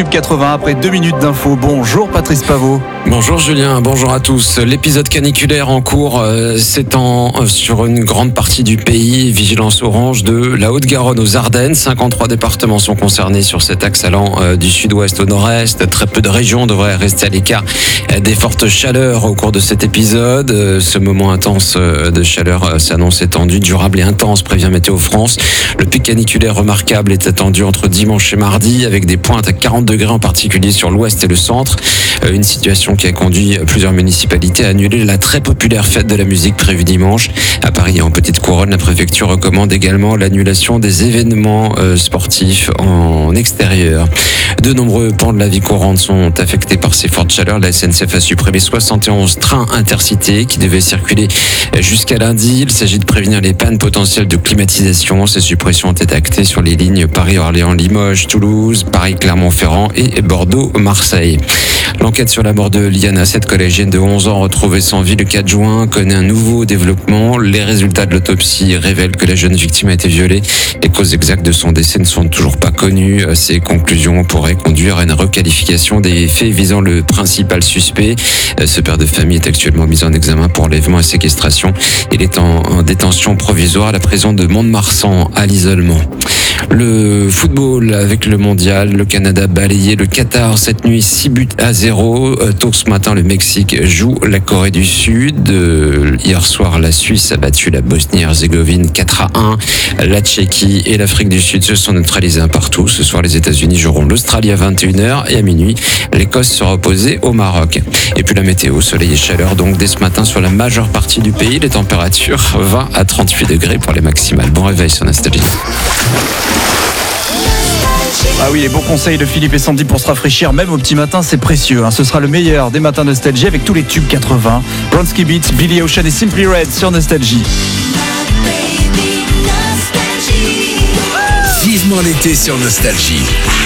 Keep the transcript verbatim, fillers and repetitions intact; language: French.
Tube quatre-vingts après deux minutes d'info. Bonjour Patrice Paveau. Bonjour Julien, bonjour à tous. L'épisode caniculaire en cours euh, s'étend euh, sur une grande partie du pays. Vigilance orange de la Haute-Garonne aux Ardennes. cinquante-trois départements sont concernés sur cet axe allant euh, du sud-ouest au nord-est. Très peu de régions devraient rester à l'écart euh, des fortes chaleurs au cours de cet épisode. Euh, ce moment intense euh, de chaleur euh, s'annonce étendu, durable et intense, prévient Météo France. Le pic caniculaire remarquable est attendu entre dimanche et mardi, avec des pointes à quarante degrés en particulier sur l'ouest et le centre. Euh, une situation qui a conduit plusieurs municipalités à annuler la très populaire fête de la musique prévue dimanche. À Paris et en Petite Couronne, la préfecture recommande également l'annulation des événements euh, sportifs en extérieur. De nombreux pans de la vie courante sont affectés par ces fortes chaleurs. La S N C F a supprimé soixante et onze trains intercités qui devaient circuler jusqu'à lundi. Il s'agit de prévenir les pannes potentielles de climatisation. Ces suppressions ont été actées sur les lignes Paris-Orléans-Limoges, Toulouse, Paris-Clermont-Ferrand et Bordeaux-Marseille. L'enquête sur la mort de Liana, cette collégienne de onze ans retrouvée sans vie le quatre juin, connaît un nouveau développement. Les résultats de l'autopsie révèlent que la jeune victime a été violée. Les causes exactes de son décès ne sont toujours pas connues. Ces conclusions pourraient conduire à une requalification des faits visant le principal suspect. Ce père de famille est actuellement mis en examen pour enlèvement et séquestration. Il est en, en détention provisoire à la prison de Mont-de-Marsan à l'isolement. Le football avec le mondial, le Canada balayé le Qatar cette nuit, six buts à zéro. Tôt ce matin, le Mexique joue la Corée du Sud. Hier soir, la Suisse a battu la Bosnie-Herzégovine quatre à un. La Tchéquie et l'Afrique du Sud se sont neutralisés un partout. Ce soir, les États-Unis joueront l'Australie à vingt et une heures et à minuit, l'Écosse sera opposée au Maroc. Et puis la météo, soleil et chaleur donc dès ce matin sur la majeure partie du pays. Les températures vingt à trente-huit degrés pour les maximales. Bon réveil sur Nostalgie. Ah oui, les bons conseils de Philippe et Sandy pour se rafraîchir, même au petit matin, c'est précieux. Hein. Ce sera le meilleur des matins Nostalgie avec tous les tubes quatre-vingts. Bronski Beats, Billy Ocean et Simply Red sur Nostalgie. Vivement l'été sur Nostalgie.